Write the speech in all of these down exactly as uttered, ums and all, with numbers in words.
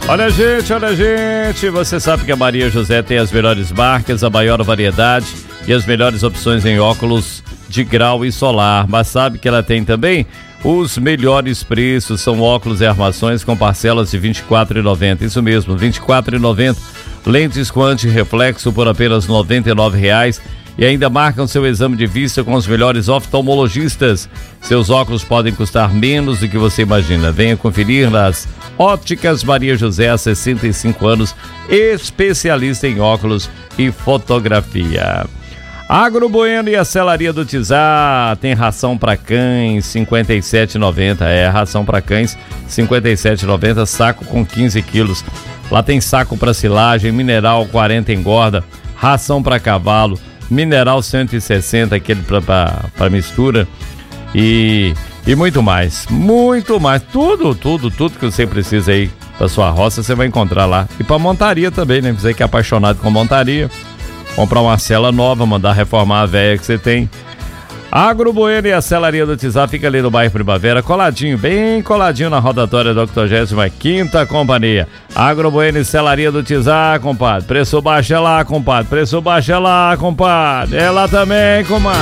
Olha, gente, olha, gente, você sabe que a Maria José tem as melhores marcas, a maior variedade e as melhores opções em óculos de grau e solar, mas sabe que ela tem também os melhores preços, são óculos e armações com parcelas de vinte e quatro reais e noventa centavos, isso mesmo, vinte e quatro reais e noventa centavos, lentes com antirreflexo por apenas noventa e nove reais. E ainda marcam seu exame de vista com os melhores oftalmologistas. Seus óculos podem custar menos do que você imagina. Venha conferir nas Óticas Maria José, há sessenta e cinco anos, especialista em óculos e fotografia. Agro Bueno e a Celaria do Tizá tem ração para cães, cinquenta e sete reais e noventa centavos. É, ração para cães, cinquenta e sete reais e noventa centavos, saco com quinze quilos. Lá tem saco para silagem, mineral quarenta engorda, ração para cavalo, mineral cento e sessenta, aquele para mistura e, e muito mais, muito mais, tudo, tudo, tudo que você precisa aí para sua roça você vai encontrar lá. E para montaria também, né? Você que é apaixonado com montaria, comprar uma cela nova, mandar reformar a velha que você tem. Agro Bueno e a Celaria do Tizá fica ali no bairro Primavera, coladinho, bem coladinho na rotatória da octogésima quinta Companhia. Agro Bueno e Celaria do Tizá, compadre. Preço baixo é lá, compadre. Preço baixo é lá, compadre. É lá também, compadre.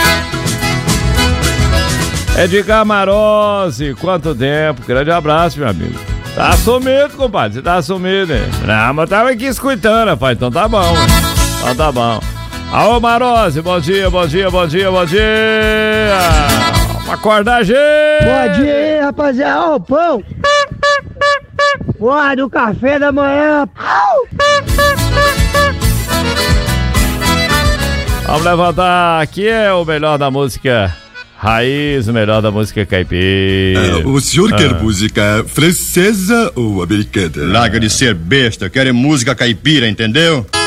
É de Camarose, quanto tempo. Grande abraço, meu amigo. Tá sumido, compadre. Você tá sumido, hein? Não, mas tava aqui escutando, rapaz. Então tá bom, hein? Então tá bom. Alô, Marose, bom dia, bom dia, bom dia, bom dia! Vamos acordar, gente! Bom dia, rapaziada! Ó, o pão! Porra, do café da manhã! Vamos levantar, aqui é o melhor da música raiz, o melhor da música caipira. Uh, o senhor ah. quer música francesa ou americana? Larga de ser besta, quero música caipira, entendeu?